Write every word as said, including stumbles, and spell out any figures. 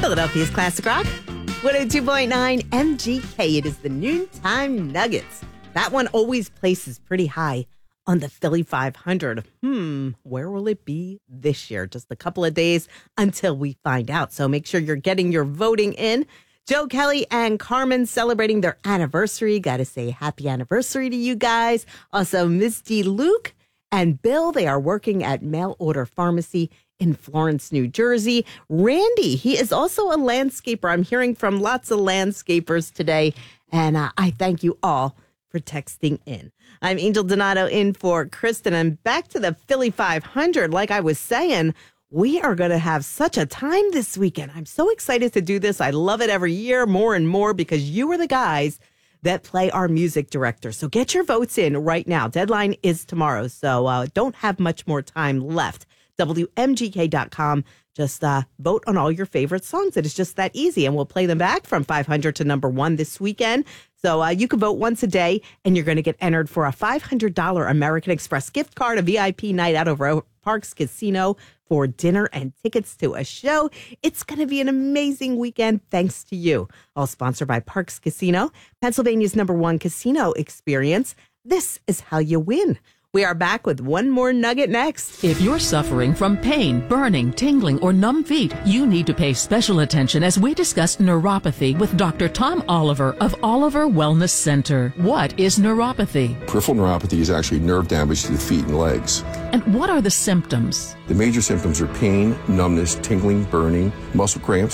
Philadelphia's Classic Rock, one oh two point nine M G K. It is the Noontime Nuggets. That one always places pretty high on the Philly five hundred. Hmm, where will it be this year? Just a couple of days until we find out. So make sure you're getting your voting in. Joe Kelly and Carmen celebrating their anniversary. Got to say happy anniversary to you guys. Also, Misty, Luke, and Bill, they are working at Mail Order Pharmacy in Florence, New Jersey. Randy, he is also a landscaper. I'm hearing from lots of landscapers today, and uh, I thank you all for texting in. I'm Angel Donato in for Kristen, and back to the Philly five hundred. Like I was saying, we are going to have such a time this weekend. I'm so excited to do this. I love it every year more and more because you are the guys that play our music director. So get your votes in right now. Deadline is tomorrow, so uh, don't have much more time left. W M G K dot com. Just uh, vote on all your favorite songs. It is just that easy, and we'll play them back from five hundred to number one this weekend. So uh, you can vote once a day, and you're going to get entered for a five hundred dollars American Express gift card, a V I P night out over at Parks Casino for dinner and tickets to a show. It's going to be an amazing weekend thanks to you. All sponsored by Parks Casino, Pennsylvania's number one casino experience. This is how you win. We are back with one more nugget next. If you're suffering from pain, burning, tingling, or numb feet, you need to pay special attention as we discuss neuropathy with Doctor Tom Oliver of Oliver Wellness Center. What is neuropathy? Peripheral neuropathy is actually nerve damage to the feet and legs. And what are the symptoms? The major symptoms are pain, numbness, tingling, burning, muscle cramps,